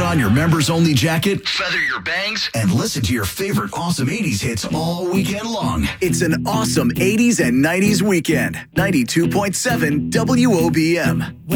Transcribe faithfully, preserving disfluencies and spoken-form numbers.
on your members-only jacket, feather your bangs, and listen to your favorite awesome eighties hits all weekend long. It's an awesome eighties and nineties weekend. ninety-two point seven W O B M.